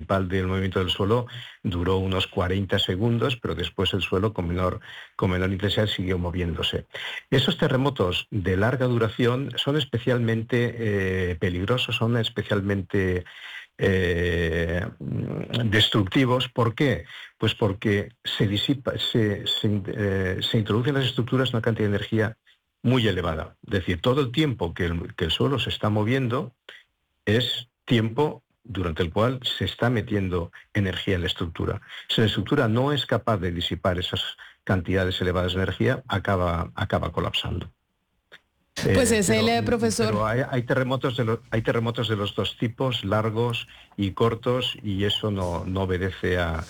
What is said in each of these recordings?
principal del movimiento del suelo duró unos 40 segundos, pero después el suelo con menor intensidad siguió moviéndose. Esos terremotos de larga duración son especialmente peligrosos, son especialmente destructivos. ¿Por qué? Pues porque se introduce en las estructuras una cantidad de energía muy elevada. Es decir, todo el tiempo que el suelo se está moviendo es tiempo durante el cual se está metiendo energía en la estructura. Si la estructura no es capaz de disipar esas cantidades elevadas de energía, acaba colapsando. Pues es el profesor. Pero hay terremotos de los dos tipos, largos y cortos, y eso no obedece a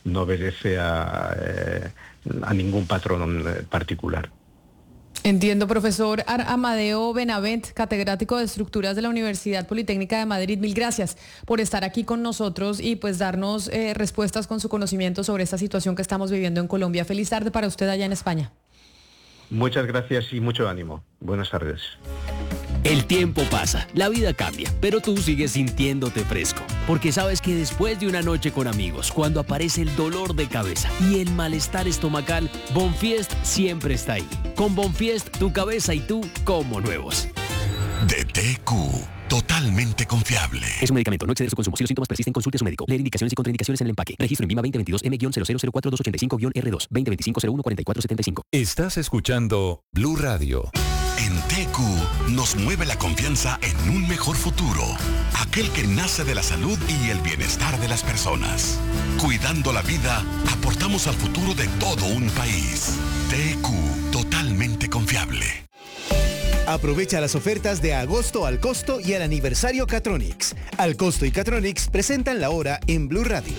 ningún patrón particular. Entiendo, profesor Amadeo Benavent, catedrático de Estructuras de la Universidad Politécnica de Madrid. Mil gracias por estar aquí con nosotros y pues darnos respuestas con su conocimiento sobre esta situación que estamos viviendo en Colombia. Feliz tarde para usted allá en España. Muchas gracias y mucho ánimo. Buenas tardes. El tiempo pasa, la vida cambia, pero tú sigues sintiéndote fresco, porque sabes que después de una noche con amigos, cuando aparece el dolor de cabeza y el malestar estomacal, Bonfiest siempre está ahí. Con Bonfiest, tu cabeza y tú como nuevos. DTQ, totalmente confiable. Es un medicamento, no exceder su consumo. Si los síntomas persisten, consulte a su médico. Leer indicaciones y contraindicaciones en el empaque. Registro en VIMA 2022-M-0004285-R2, 2025-014475. Estás escuchando Blue Radio. En TQ nos mueve la confianza en un mejor futuro, aquel que nace de la salud y el bienestar de las personas. Cuidando la vida, aportamos al futuro de todo un país. TQ, totalmente confiable. Aprovecha las ofertas de agosto al costo y al aniversario Catronics. Al costo y Catronics presentan la hora en Blue Radio.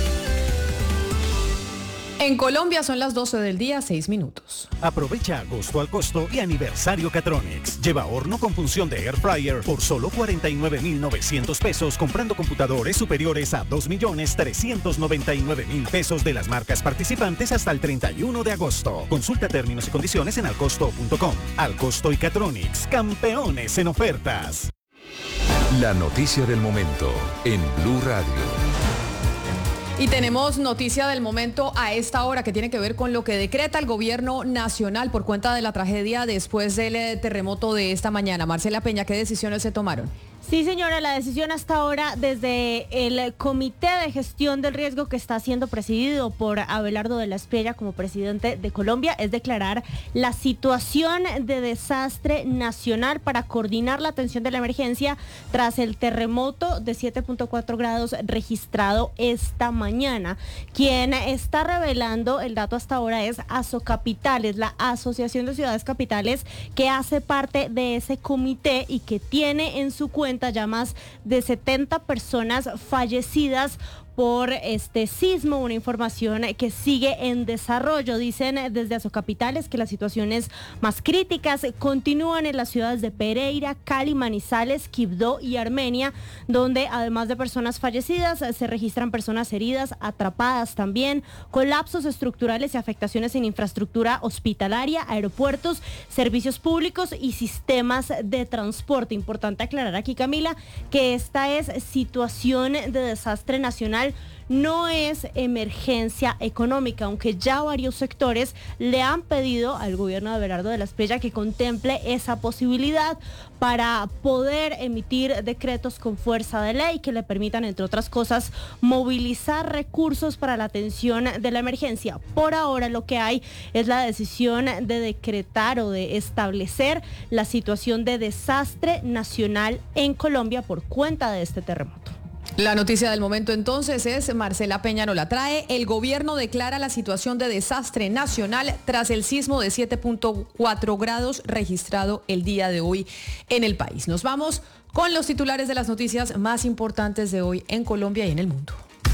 En Colombia son las 12 del día, 6 minutos. Aprovecha agosto al costo y aniversario Catronics. Lleva horno con función de Air Fryer por solo 49.900 pesos comprando computadores superiores a 2.399.000 pesos de las marcas participantes hasta el 31 de agosto. Consulta términos y condiciones en alcosto.com. Al costo y Catronics, campeones en ofertas. La noticia del momento en Blue Radio. Y tenemos noticia del momento a esta hora que tiene que ver con lo que decreta el gobierno nacional por cuenta de la tragedia después del terremoto de esta mañana. Marcela Peña, ¿qué decisiones se tomaron? Sí, señora, la decisión hasta ahora desde el Comité de Gestión del Riesgo que está siendo presidido por Abelardo de la Espriella como presidente de Colombia es declarar la situación de desastre nacional para coordinar la atención de la emergencia tras el terremoto de 7.4 grados registrado esta mañana. Quien está revelando el dato hasta ahora es Asocapitales, la Asociación de Ciudades Capitales, que hace parte de ese comité y que tiene en su cuenta ya más de 70 personas fallecidas por este sismo, una información que sigue en desarrollo. Dicen desde Asocapitales que las situaciones más críticas continúan en las ciudades de Pereira, Cali, Manizales, Quibdó y Armenia, donde además de personas fallecidas se registran personas heridas, atrapadas también, colapsos estructurales y afectaciones en infraestructura hospitalaria, aeropuertos, servicios públicos y sistemas de transporte. Importante aclarar aquí, Camila, que esta es situación de desastre nacional, no es emergencia económica, aunque ya varios sectores le han pedido al gobierno de Abelardo de la Espriella que contemple esa posibilidad para poder emitir decretos con fuerza de ley que le permitan, entre otras cosas, movilizar recursos para la atención de la emergencia. Por ahora lo que hay es la decisión de decretar o de establecer la situación de desastre nacional en Colombia por cuenta de este terremoto. La noticia del momento entonces es, Marcela Peña nos la trae, el gobierno declara la situación de desastre nacional tras el sismo de 7.4 grados registrado el día de hoy en el país. Nos vamos con los titulares de las noticias más importantes de hoy en Colombia y en el mundo.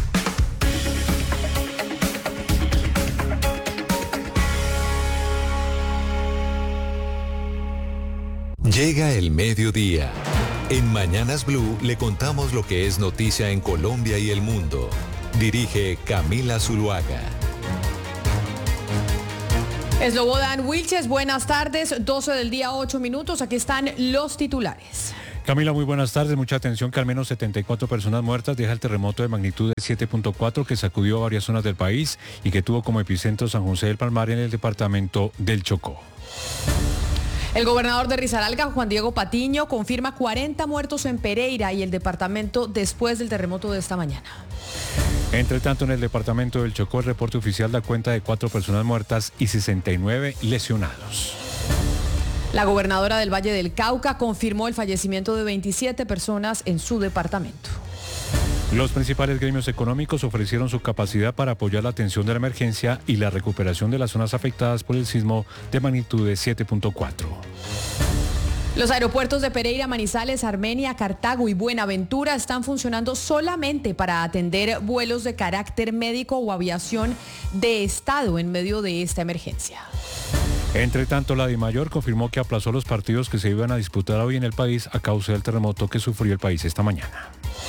Llega el mediodía. En Mañanas Blue le contamos lo que es noticia en Colombia y el mundo. Dirige Camila Zuluaga. Slobodan Wilches, buenas tardes, 12 del día, 8 minutos. Aquí están los titulares. Camila, muy buenas tardes. Mucha atención que al menos 74 personas muertas deja el terremoto de magnitud de 7.4 que sacudió a varias zonas del país y que tuvo como epicentro San José del Palmar en el departamento del Chocó. El gobernador de Risaralda, Juan Diego Patiño, confirma 40 muertos en Pereira y el departamento después del terremoto de esta mañana. Entre tanto, en el departamento del Chocó, el reporte oficial da cuenta de 4 personas muertas y 69 lesionados. La gobernadora del Valle del Cauca confirmó el fallecimiento de 27 personas en su departamento. Los principales gremios económicos ofrecieron su capacidad para apoyar la atención de la emergencia y la recuperación de las zonas afectadas por el sismo de magnitud de 7.4. Los aeropuertos de Pereira, Manizales, Armenia, Cartago y Buenaventura están funcionando solamente para atender vuelos de carácter médico o aviación de Estado en medio de esta emergencia. Entre tanto, la DIMAYOR confirmó que aplazó los partidos que se iban a disputar hoy en el país a causa del terremoto que sufrió el país esta mañana.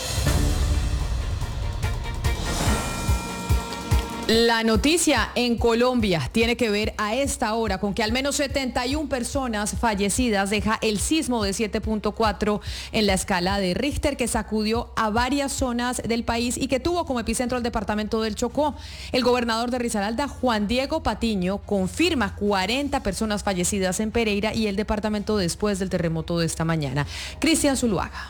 La noticia en Colombia tiene que ver a esta hora con que al menos 71 personas fallecidas deja el sismo de 7.4 en la escala de Richter que sacudió a varias zonas del país y que tuvo como epicentro el departamento del Chocó. El gobernador de Risaralda, Juan Diego Patiño, confirma 40 personas fallecidas en Pereira y el departamento después del terremoto de esta mañana. Cristian Zuluaga.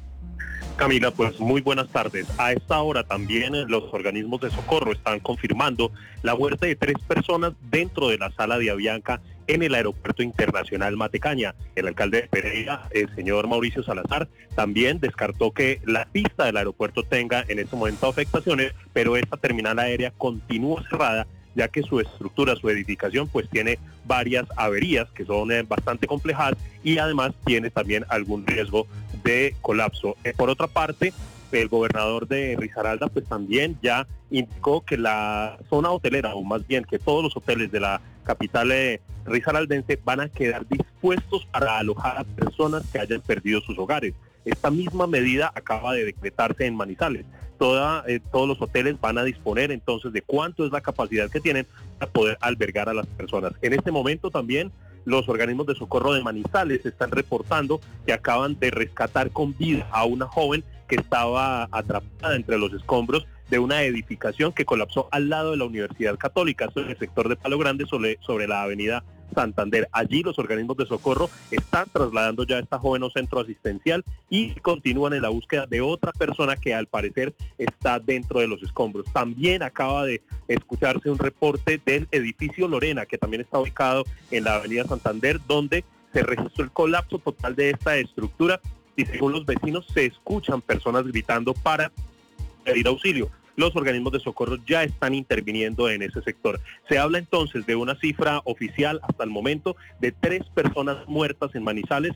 Camila, pues muy buenas tardes. A esta hora también los organismos de socorro están confirmando la muerte de 3 personas dentro de la sala de Avianca en el Aeropuerto Internacional Matecaña. El alcalde de Pereira, el señor Mauricio Salazar, también descartó que la pista del aeropuerto tenga en este momento afectaciones, pero esta terminal aérea continúa cerrada, ya que su estructura, su edificación, pues tiene varias averías que son bastante complejas y además tiene también algún riesgo de colapso. Por otra parte, el gobernador de Risaralda pues también ya indicó que la zona hotelera, o más bien que todos los hoteles de la capital risaraldense van a quedar dispuestos para alojar a personas que hayan perdido sus hogares. Esta misma medida acaba de decretarse en Manizales. Todos los hoteles van a disponer entonces de cuánto es la capacidad que tienen para poder albergar a las personas. En este momento también los organismos de socorro de Manizales están reportando que acaban de rescatar con vida a una joven que estaba atrapada entre los escombros de una edificación que colapsó al lado de la Universidad Católica, en el sector de Palo Grande, sobre la avenida Santander. Allí los organismos de socorro están trasladando ya a esta joven a un centro asistencial y continúan en la búsqueda de otra persona que al parecer está dentro de los escombros. También acaba de escucharse un reporte del edificio Lorena, que también está ubicado en la avenida Santander, donde se registró el colapso total de esta estructura y según los vecinos se escuchan personas gritando para pedir auxilio. Los organismos de socorro ya están interviniendo en ese sector. Se habla entonces de una cifra oficial hasta el momento de 3 personas muertas en Manizales,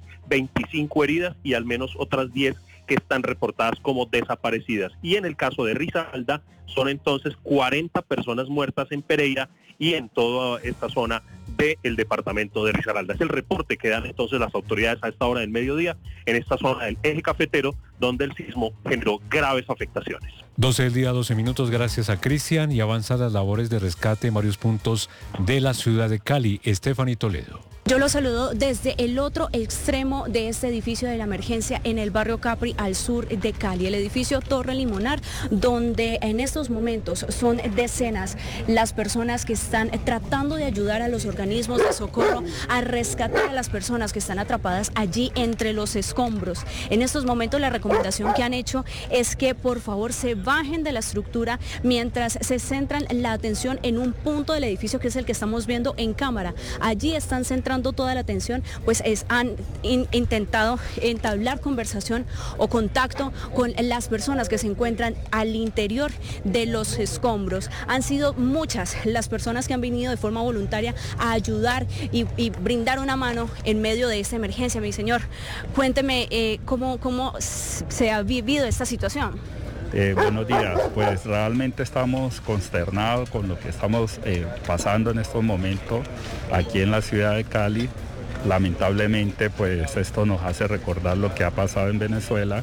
25 heridas y al menos otras 10 que están reportadas como desaparecidas. Y en el caso de Risaralda son entonces 40 personas muertas en Pereira y en toda esta zona del departamento de Risaralda. Es el reporte que dan entonces las autoridades a esta hora del mediodía en esta zona del eje cafetero, donde el sismo generó graves afectaciones. 12 del día, 12 minutos, gracias a Cristian, y avanzan las labores de rescate en varios puntos de la ciudad de Cali. Stephanie Toledo. Yo lo saludo desde el otro extremo de este edificio de la emergencia en el barrio Capri, al sur de Cali, el edificio Torre Limonar, donde en estos momentos son decenas las personas que están tratando de ayudar a los organismos de socorro a rescatar a las personas que están atrapadas allí entre los escombros. En estos momentos la recomendación que han hecho es que por favor se bajen de la estructura mientras se centran la atención en un punto del edificio que es el que estamos viendo en cámara. Allí están centrando toda la atención, pues han intentado entablar conversación o contacto con las personas que se encuentran al interior de los escombros. Han sido muchas las personas que han venido de forma voluntaria a ayudar y brindar una mano en medio de esta emergencia. Mi señor, cuénteme cómo se ha vivido esta situación. Buenos días, pues realmente estamos consternados con lo que estamos pasando en estos momentos aquí en la ciudad de Cali. Lamentablemente pues esto nos hace recordar lo que ha pasado en Venezuela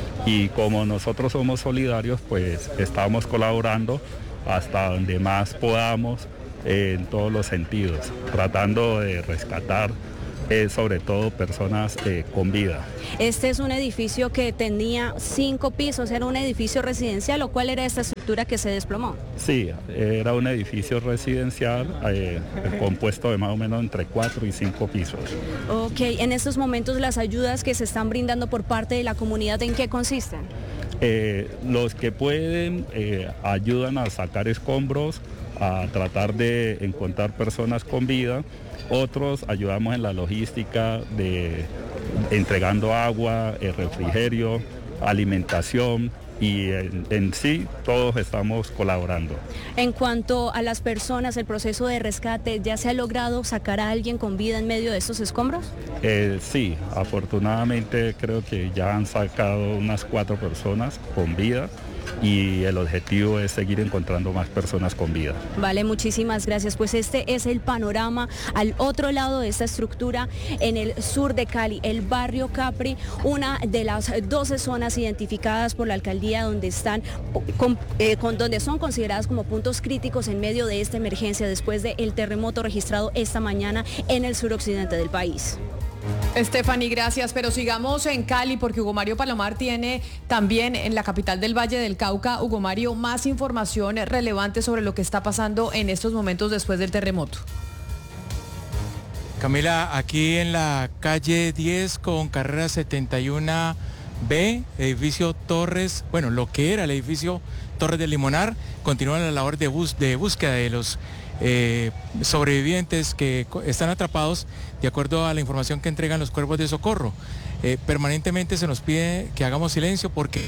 y como nosotros somos solidarios pues estamos colaborando hasta donde más podamos en todos los sentidos, tratando de rescatar sobre todo personas con vida. Este es un edificio que tenía 5 pisos, era un edificio residencial, ¿o cuál era esta estructura que se desplomó? Sí, era un edificio residencial compuesto de más o menos entre 4 y 5 pisos. Ok, en estos momentos las ayudas que se están brindando por parte de la comunidad, ¿en qué consisten? Los que pueden ayudan a sacar escombros, a tratar de encontrar personas con vida. Otros ayudamos en la logística de entregando agua, refrigerio, alimentación y en sí todos estamos colaborando. En cuanto a las personas, el proceso de rescate, ¿ya se ha logrado sacar a alguien con vida en medio de estos escombros? Sí, afortunadamente creo que ya han sacado unas 4 personas con vida. Y el objetivo es seguir encontrando más personas con vida. Vale, muchísimas gracias. Pues este es el panorama al otro lado de esta estructura en el sur de Cali, el barrio Capri, una de las 12 zonas identificadas por la alcaldía donde están, donde son consideradas como puntos críticos en medio de esta emergencia después del terremoto registrado esta mañana en el suroccidente del país. Stephanie, gracias, pero sigamos en Cali porque Hugo Mario Palomar tiene también en la capital del Valle del Cauca, Hugo Mario, más información relevante sobre lo que está pasando en estos momentos después del terremoto. Camila, aquí en la calle 10 con carrera 71B, edificio Torres, bueno, lo que era el edificio Torres del Limonar, continúa la labor de búsqueda de los sobrevivientes que están atrapados de acuerdo a la información que entregan los cuerpos de socorro. Permanentemente se nos pide que hagamos silencio porque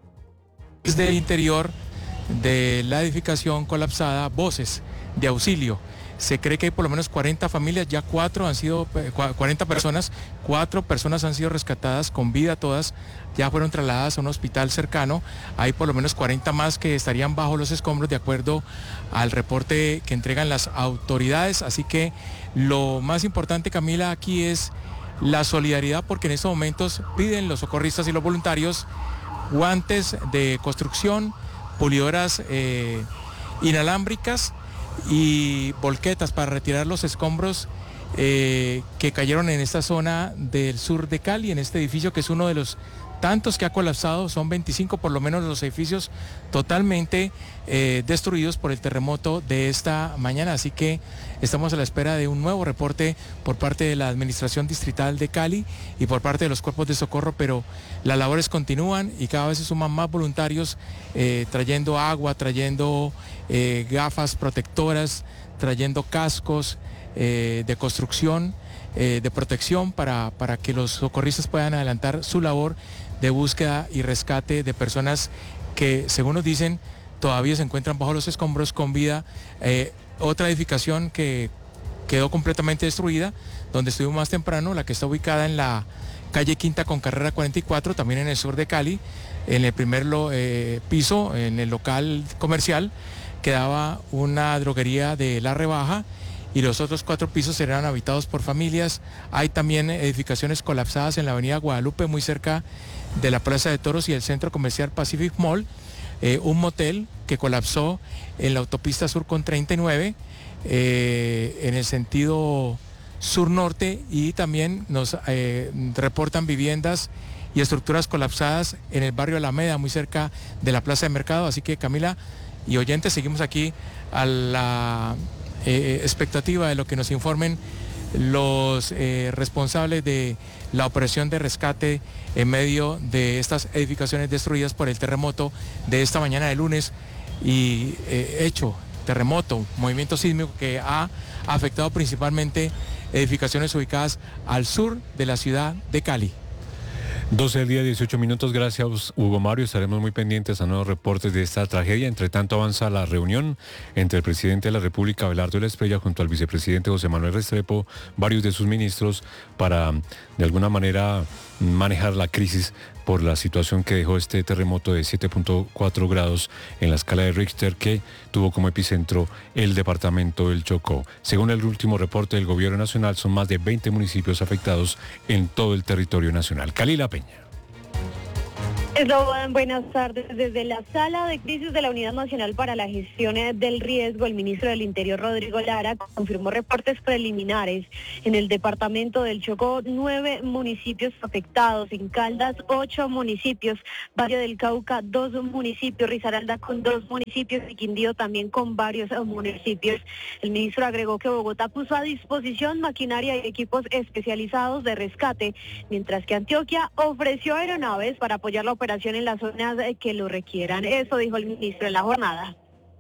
desde el interior de la edificación colapsada voces de auxilio. Se cree que hay por lo menos 40 familias, ya 40 personas, 4 personas han sido rescatadas con vida todas, ya fueron trasladadas a un hospital cercano, hay por lo menos 40 más que estarían bajo los escombros de acuerdo al reporte que entregan las autoridades, así que lo más importante, Camila, aquí es la solidaridad porque en estos momentos piden los socorristas y los voluntarios guantes de construcción, pulidoras inalámbricas y volquetas para retirar los escombros que cayeron en esta zona del sur de Cali, en este edificio que es uno de los tantos que ha colapsado, son 25 por lo menos los edificios totalmente destruidos por el terremoto de esta mañana, así que estamos a la espera de un nuevo reporte por parte de la Administración Distrital de Cali y por parte de los cuerpos de socorro, pero las labores continúan y cada vez se suman más voluntarios trayendo agua, trayendo gafas protectoras, trayendo cascos de construcción, de protección para que los socorristas puedan adelantar su labor de búsqueda y rescate de personas que, según nos dicen, todavía se encuentran bajo los escombros con vida. Otra edificación que quedó completamente destruida, donde estuvimos más temprano, la que está ubicada en la calle Quinta con carrera 44, también en el sur de Cali, en el primer piso, en el local comercial, quedaba una droguería de La Rebaja y los otros 4 pisos serán habitados por familias. Hay también edificaciones colapsadas en la avenida Guadalupe, muy cerca de la Plaza de Toros y el centro comercial Pacific Mall, un motel que colapsó en la autopista sur con 39, en el sentido sur-norte, y también nos reportan viviendas y estructuras colapsadas en el barrio Alameda, muy cerca de la Plaza de Mercado. Así que, Camila y oyentes, seguimos aquí a la expectativa de lo que nos informen los responsables de la operación de rescate en medio de estas edificaciones destruidas por el terremoto de esta mañana de lunes y terremoto, movimiento sísmico que ha afectado principalmente edificaciones ubicadas al sur de la ciudad de Cali. 12 del día, 18 minutos. Gracias, Hugo Mario. Estaremos muy pendientes a nuevos reportes de esta tragedia. Entre tanto, avanza la reunión entre el presidente de la República, Abelardo de la Espriella, junto al vicepresidente José Manuel Restrepo, varios de sus ministros, para, de alguna manera, manejar la crisis por la situación que dejó este terremoto de 7.4 grados en la escala de Richter, que tuvo como epicentro el departamento del Chocó. Según el último reporte del Gobierno Nacional, son más de 20 municipios afectados en todo el territorio nacional. Cali La Peña. Buenas tardes. Desde la sala de crisis de la Unidad Nacional para la Gestión del Riesgo, el ministro del Interior, Rodrigo Lara, confirmó reportes preliminares en el departamento del Chocó, 9 municipios afectados, en Caldas 8 municipios, Valle del Cauca 2 municipios, Risaralda con 2 municipios y Quindío también con varios municipios. El ministro agregó que Bogotá puso a disposición maquinaria y equipos especializados de rescate, mientras que Antioquia ofreció aeronaves para apoyar la operación en las zonas que lo requieran. Eso dijo el ministro en la jornada.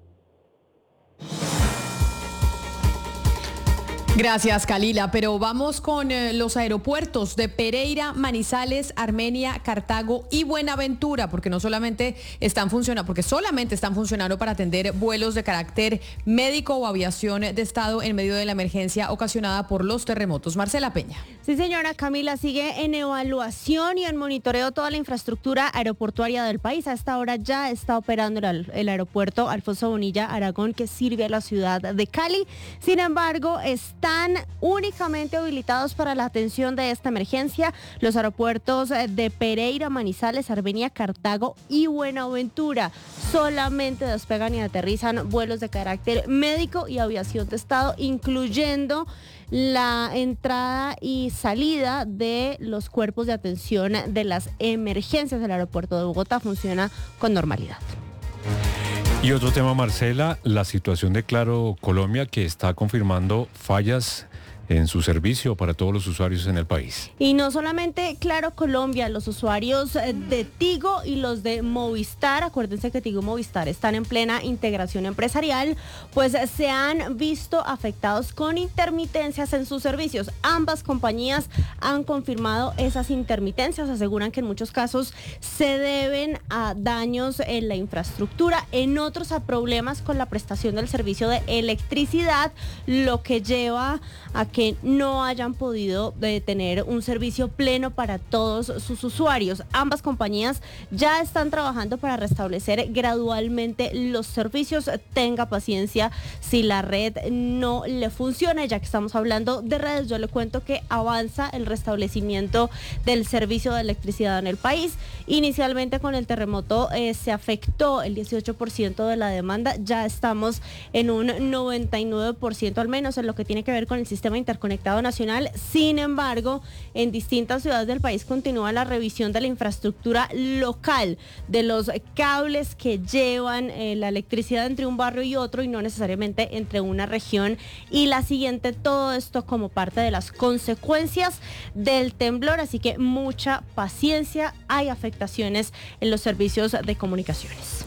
Gracias, Kalila, pero vamos con los aeropuertos de Pereira, Manizales, Armenia, Cartago y Buenaventura, porque solamente están funcionando para atender vuelos de carácter médico o aviación de Estado en medio de la emergencia ocasionada por los terremotos. Marcela Peña. Sí, señora Camila, sigue en evaluación y en monitoreo toda la infraestructura aeroportuaria del país. A esta hora ya está operando el aeropuerto Alfonso Bonilla Aragón, que sirve a la ciudad de Cali. Sin embargo, están únicamente habilitados para la atención de esta emergencia los aeropuertos de Pereira, Manizales, Armenia, Cartago y Buenaventura. Solamente despegan y aterrizan vuelos de carácter médico y aviación de Estado, incluyendo la entrada y salida de los cuerpos de atención de las emergencias. El aeropuerto de Bogotá funciona con normalidad. Y otro tema, Marcela, la situación de Claro Colombia, que está confirmando fallas en su servicio para todos los usuarios en el país. Y no solamente Claro Colombia, los usuarios de Tigo y los de Movistar, acuérdense que Tigo y Movistar están en plena integración empresarial, pues se han visto afectados con intermitencias en sus servicios. Ambas compañías han confirmado esas intermitencias, aseguran que en muchos casos se deben a daños en la infraestructura, en otros a problemas con la prestación del servicio de electricidad, lo que lleva a que no hayan podido tener un servicio pleno para todos sus usuarios. Ambas compañías ya están trabajando para restablecer gradualmente los servicios. Tenga paciencia si la red no le funciona. Ya que estamos hablando de redes, yo le cuento que avanza el restablecimiento del servicio de electricidad en el país. Inicialmente con el terremoto se afectó el 18% de la demanda. Ya estamos en un 99% al menos en lo que tiene que ver con el sistema interconectado nacional. Sin embargo, en distintas ciudades del país continúa la revisión de la infraestructura local, de los cables que llevan la electricidad entre un barrio y otro y no necesariamente entre una región y la siguiente. Todo esto como parte de las consecuencias del temblor, así que mucha paciencia. Hay afectaciones en los servicios de comunicaciones.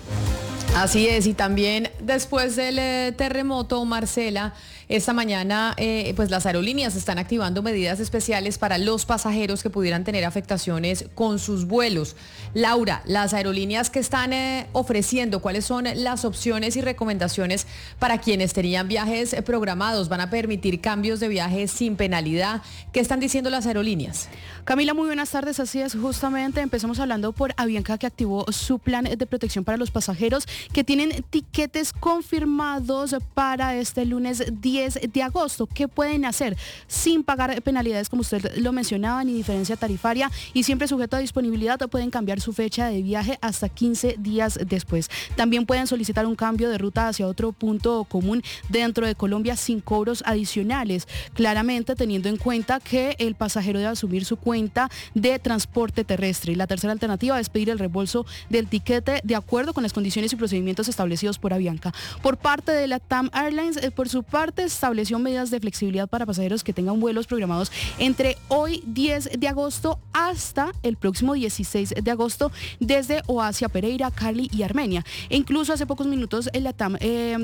Así es, y también después del terremoto, Marcela, esta mañana pues las aerolíneas están activando medidas especiales para los pasajeros que pudieran tener afectaciones con sus vuelos. Laura, las aerolíneas que están ofreciendo, ¿cuáles son las opciones y recomendaciones para quienes tenían viajes programados? ¿Van a permitir cambios de viajes sin penalidad? ¿Qué están diciendo las aerolíneas? Camila, muy buenas tardes. Así es, justamente empezamos hablando por Avianca, que activó su plan de protección para los pasajeros que tienen tiquetes confirmados para este lunes 10 de agosto. ¿Qué pueden hacer? Sin pagar penalidades, como usted lo mencionaba, ni diferencia tarifaria, y siempre sujeto a disponibilidad, pueden cambiar su fecha de viaje hasta 15 días después. También pueden solicitar un cambio de ruta hacia otro punto común dentro de Colombia sin cobros adicionales, claramente teniendo en cuenta que el pasajero debe asumir su cuenta de transporte terrestre. Y la tercera alternativa es pedir el reembolso del tiquete de acuerdo con las condiciones y procedimientos establecidos por Avianca. Por parte de la LATAM Airlines, por su parte, estableció medidas de flexibilidad para pasajeros que tengan vuelos programados entre hoy 10 de agosto hasta el próximo 16 de agosto desde o hacia Pereira, Cali y Armenia. E incluso hace pocos minutos el LATAM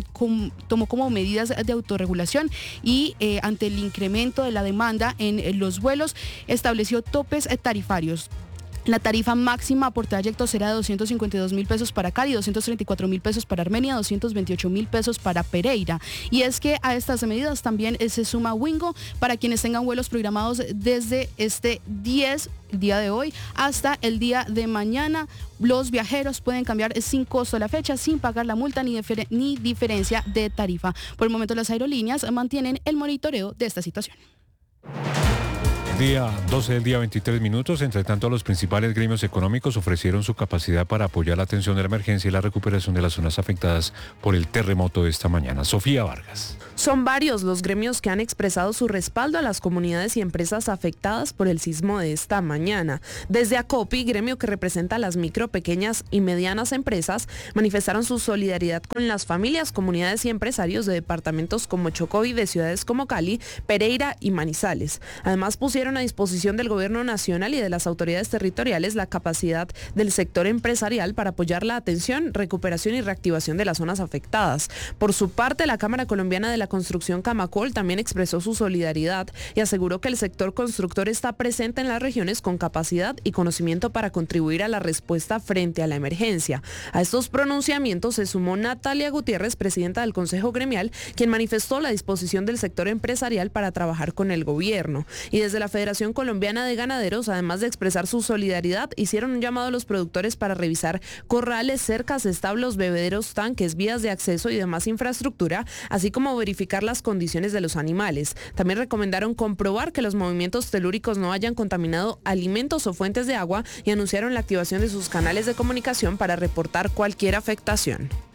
tomó como medidas de autorregulación y ante el incremento de la demanda en los vuelos estableció topes tarifarios. La tarifa máxima por trayecto será de 252.000 pesos para Cali, 234.000 pesos para Armenia, 228.000 pesos para Pereira. Y es que a estas medidas también se suma Wingo para quienes tengan vuelos programados desde este 10, el día de hoy, hasta el día de mañana. Los viajeros pueden cambiar sin costo la fecha, sin pagar la multa ni diferencia de tarifa. Por el momento, las aerolíneas mantienen el monitoreo de esta situación. 12 del día, 23 minutos. Entre tanto, los principales gremios económicos ofrecieron su capacidad para apoyar la atención de la emergencia y la recuperación de las zonas afectadas por el terremoto de esta mañana. Sofía Vargas. Son varios los gremios que han expresado su respaldo a las comunidades y empresas afectadas por el sismo de esta mañana. Desde ACOPI, gremio que representa a las micro, pequeñas y medianas empresas, manifestaron su solidaridad con las familias, comunidades y empresarios de departamentos como Chocó y de ciudades como Cali, Pereira y Manizales. Además, pusieron a disposición del gobierno nacional y de las autoridades territoriales la capacidad del sector empresarial para apoyar la atención, recuperación y reactivación de las zonas afectadas. Por su parte, la Cámara Colombiana de la Construcción Camacol también expresó su solidaridad y aseguró que el sector constructor está presente en las regiones con capacidad y conocimiento para contribuir a la respuesta frente a la emergencia. A estos pronunciamientos se sumó Natalia Gutiérrez, presidenta del Consejo Gremial, quien manifestó la disposición del sector empresarial para trabajar con el gobierno. Y desde la Federación Colombiana de Ganaderos, además de expresar su solidaridad, hicieron un llamado a los productores para revisar corrales, cercas, establos, bebederos, tanques, vías de acceso y demás infraestructura, así como verificar las condiciones de los animales. También recomendaron comprobar que los movimientos telúricos no hayan contaminado alimentos o fuentes de agua y anunciaron la activación de sus canales de comunicación para reportar cualquier afectación.